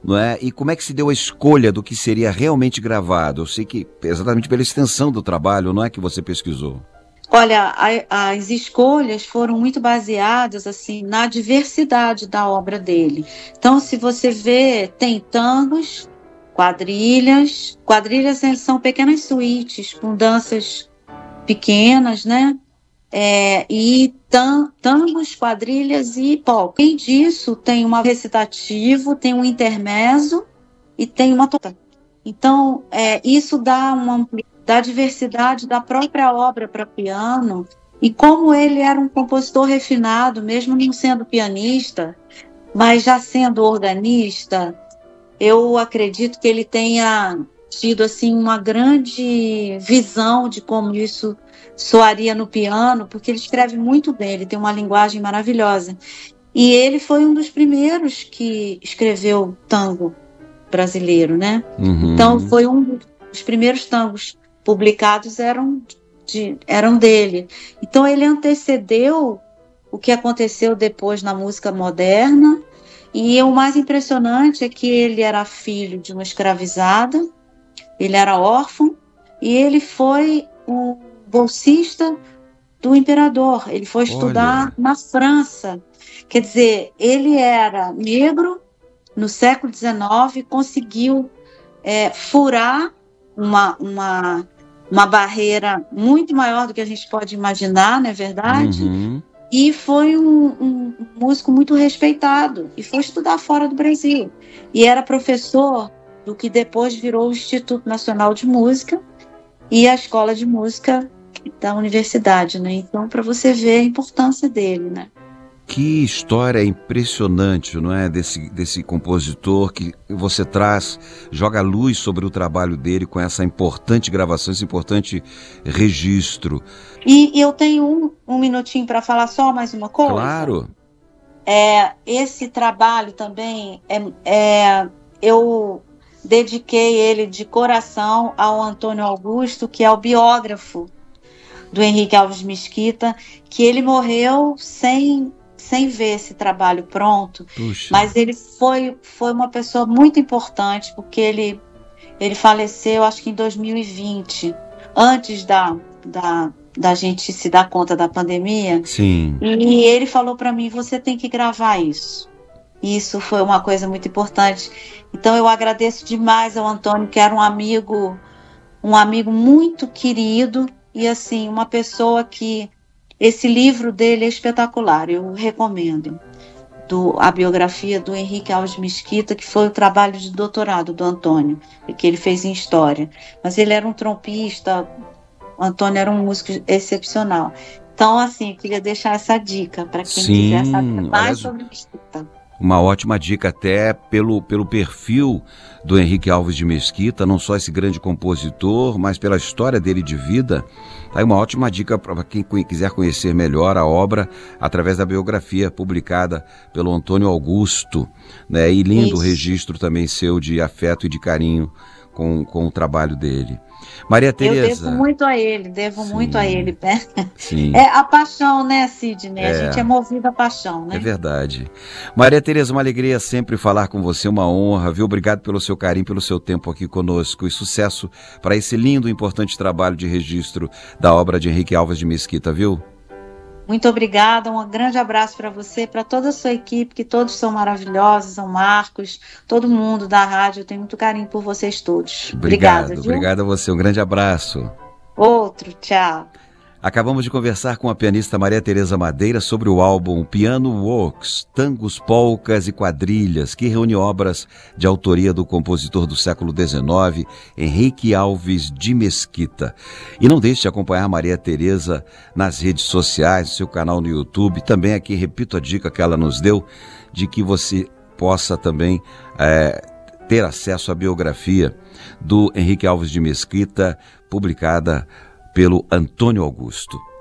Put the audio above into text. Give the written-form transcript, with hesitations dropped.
não é? E como é que se deu a escolha do que seria realmente gravado? Eu sei que exatamente pela extensão do trabalho, não é, que você pesquisou? Olha, as escolhas foram muito baseadas assim na diversidade da obra dele. Então, se você vê, tem tangos, quadrilhas são pequenas suítes com danças pequenas, né? E tangos, quadrilhas e polca. Além disso, tem um recitativo, tem um intermezzo e tem uma tocata. Então, isso dá diversidade da própria obra para piano, e como ele era um compositor refinado, mesmo não sendo pianista, mas já sendo organista, eu acredito que ele tenha tido assim uma grande visão de como isso soaria no piano, porque ele escreve muito bem, ele tem uma linguagem maravilhosa. E ele foi um dos primeiros que escreveu tango brasileiro, né? Uhum. Então, foi um dos primeiros tangos publicados eram dele. Então, ele antecedeu o que aconteceu depois na música moderna. E o mais impressionante é que ele era filho de uma escravizada, ele era órfão, e ele foi um bolsista do imperador. Ele foi estudar na França. Quer dizer, ele era negro no século XIX, conseguiu furar uma barreira muito maior do que a gente pode imaginar, não é verdade? Uhum. E foi um músico muito respeitado, e foi estudar fora do Brasil. E era professor do que depois virou o Instituto Nacional de Música e a Escola de Música da Universidade, né? Então, para você ver a importância dele, né? Que história impressionante, não é? Desse compositor que você traz, joga luz sobre o trabalho dele com essa importante gravação, esse importante registro. E eu tenho um minutinho para falar só mais uma coisa. Claro. Esse trabalho também, eu dediquei ele de coração ao Antônio Augusto, que é o biógrafo do Henrique Alves Mesquita, que ele morreu sem ver esse trabalho pronto. Puxa. Mas ele foi uma pessoa muito importante, porque ele faleceu, acho que em 2020, antes da gente se dar conta da pandemia. Sim. E ele falou para mim, você tem que gravar isso. Isso foi uma coisa muito importante. Então eu agradeço demais ao Antônio, que era um amigo muito querido, e assim, uma pessoa que... Esse livro dele é espetacular, eu recomendo. A biografia do Henrique Alves Mesquita, que foi o trabalho de doutorado do Antônio, que ele fez em História. Mas ele era um trompista, o Antônio era um músico excepcional. Então, assim, eu queria deixar essa dica para quem quiser saber mais sobre Mesquita. Uma ótima dica até pelo perfil do Henrique Alves de Mesquita, não só esse grande compositor, mas pela história dele de vida. Aí uma ótima dica para quem quiser conhecer melhor a obra através da biografia publicada pelo Antônio Augusto, né? E lindo registro também seu de afeto e de carinho com o trabalho dele. Maria Tereza. Eu devo muito a ele, né? Sim. É a paixão, né, Sidney? A gente é movido à paixão, né? É verdade. Maria Tereza, uma alegria sempre falar com você, uma honra, viu? Obrigado pelo seu carinho, pelo seu tempo aqui conosco, e sucesso para esse lindo e importante trabalho de registro da obra de Henrique Alves de Mesquita, viu? Muito obrigada, um grande abraço para você, para toda a sua equipe, que todos são maravilhosos, são Marcos, todo mundo da rádio, eu tenho muito carinho por vocês todos. Obrigada, viu? Obrigado a você, um grande abraço. Outro, tchau. Acabamos de conversar com a pianista Maria Tereza Madeira sobre o álbum Piano Works, Tangos, Polcas e Quadrilhas, que reúne obras de autoria do compositor do século XIX, Henrique Alves de Mesquita. E não deixe de acompanhar Maria Tereza nas redes sociais, no seu canal no YouTube. Também aqui repito a dica que ela nos deu, de que você possa também ter acesso à biografia do Henrique Alves de Mesquita, publicada pelo Antônio Augusto.